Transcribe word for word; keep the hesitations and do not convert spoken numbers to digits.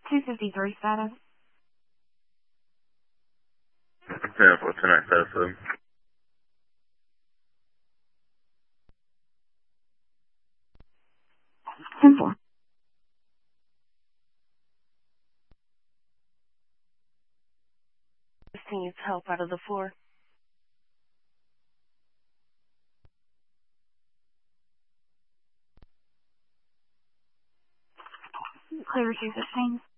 two fifty-three status. ten four tonight status seven. ten four. Needs help out of the floor. Clear two fifteen.